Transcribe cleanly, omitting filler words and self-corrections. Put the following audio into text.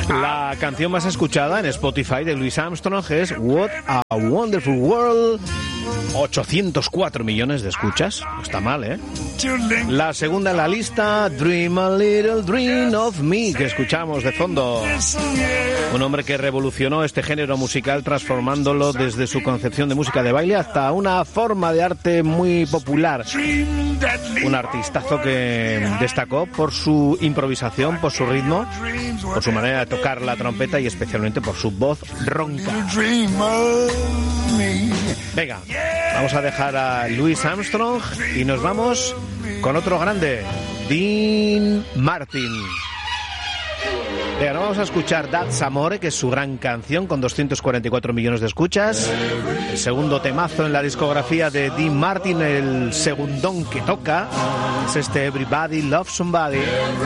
La canción más escuchada en Spotify de Louis Armstrong es What a Wonderful World. 804 millones de escuchas. No está mal, ¿eh? La segunda en la lista, Dream a Little Dream of Me, que escuchamos de fondo. Un hombre que revolucionó este género musical transformándolo desde su concepción de música de baile hasta una forma de arte muy popular. Un artistazo que destacó por su improvisación, por su ritmo, por su manera de tocar la trompeta y especialmente por su voz ronca. Venga, vamos a dejar a Louis Armstrong y nos vamos con otro grande, Dean Martin. Venga, no vamos a escuchar That's Amore, que es su gran canción con 244 millones de escuchas. El segundo temazo en la discografía de Dean Martin, el segundón que toca, es este Everybody Loves Somebody.